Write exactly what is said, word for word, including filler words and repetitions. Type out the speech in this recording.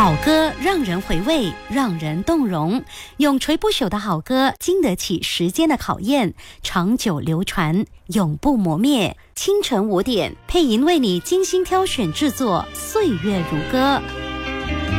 好歌让人回味，让人动容。永垂不朽的好歌，经得起时间的考验，长久流传，永不磨灭。清晨五点，配音为你精心挑选制作，岁月如歌。